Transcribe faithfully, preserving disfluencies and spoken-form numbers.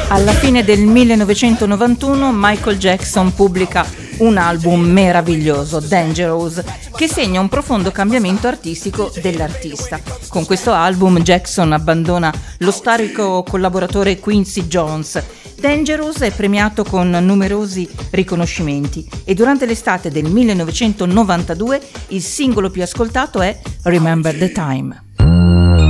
Alla fine del millenovecentonovantuno Michael Jackson pubblica un album meraviglioso, Dangerous, che segna un profondo cambiamento artistico dell'artista. Con questo album Jackson abbandona lo storico collaboratore Quincy Jones. Dangerous è premiato con numerosi riconoscimenti e durante l'estate del millenovecentonovantadue il singolo più ascoltato è Remember the Time.